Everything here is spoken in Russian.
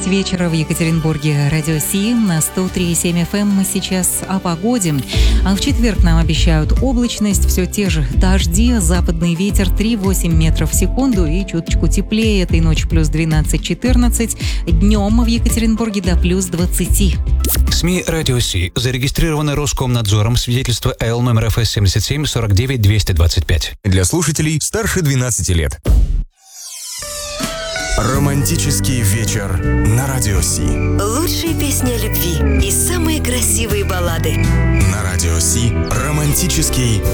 6 вечера в Екатеринбурге. Радио Си на 103,7 FM. Мы сейчас о погоде. А в четверг нам обещают облачность, все те же дожди, западный ветер 3,8 метров в секунду и чуточку теплее. Этой ночью плюс 12-14. Днем в Екатеринбурге до плюс 20. СМИ «Радио Си» зарегистрированы Роскомнадзором. Свидетельство АЛ номер ФС 77 49 225. Для слушателей старше 12 лет. Романтический вечер на Радио Си. Лучшие песни о любви и самые красивые баллады. На Радио Си романтический